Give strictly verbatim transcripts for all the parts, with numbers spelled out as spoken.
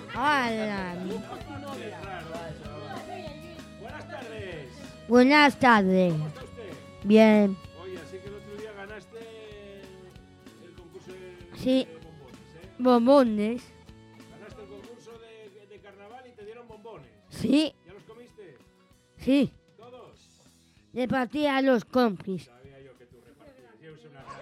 Hola. Qué raro. Buenas tardes. Buenas tardes. ¿Cómo está usted? Bien. Oye, así que el otro día ganaste el concurso de, Sí. de bombones, ¿eh? Bombones. Ganaste el concurso de, de carnaval y te dieron bombones. Sí, ¿Ya los comiste? sí. ¿Todos? Repartí a los compis. Sabía yo que tú repartías. Yo soy una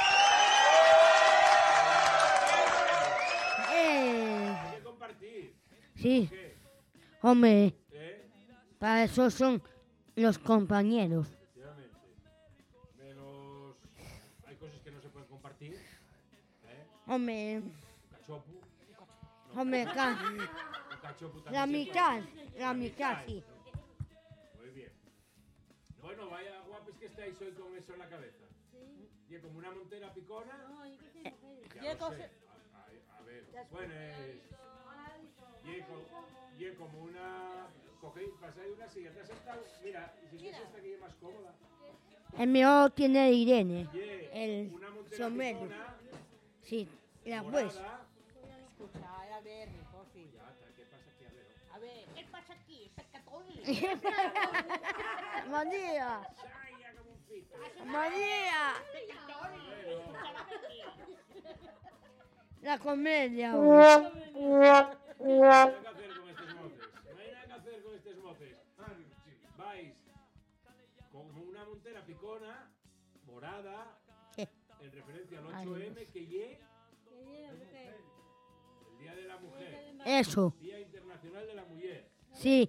Eh, Hay que compartir. sí, ¿Qué? hombre, ¿Eh? para eso son los compañeros. Efectivamente. Menos... Hay cosas que no se pueden compartir. ¿Eh? Hombre, Un cachopo. No, hombre, ca- un cachopo también la se mitad, puede. la mitad, sí. Muy bien. Bueno, vaya guapos que estáis hoy con eso en la cabeza. Y como una montera picona. Ya lo sé. A, a- a ver, bueno, es... Y, co- y como una... Cogéis, pasáis una silla, te has sentado... Mira, y si quieres esta que es más cómoda. El mío tiene Irene. Y El una montera sombrero. picona, Sí, la pues. morada. Escucha, a ver, mi porfi. Ya, ¿qué pasa aquí? A ver. A ver, ¿qué pasa aquí? Pescatón. María, ¡Saya como un pito! María, Bueno, la comedia. no hay nada que hacer con estos motes. No hay nada que hacer con estos motes. Vais como una montera picona, morada, en referencia al ocho eme, que ye el Día de la Mujer, Eso, Día Internacional de la Mujer. sí.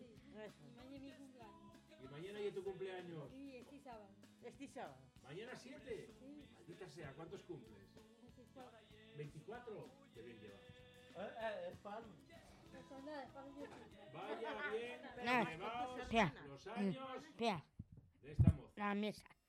Y mañana ya tu cumpleaños. Este sábado. ¿Mañana siete? Maldita sea, ¿cuántos cumples? ¿veinticuatro? Qué bien lleva. Vaya bien, Nada. llevaos Espera, los años espera, de esta moza. la mesa.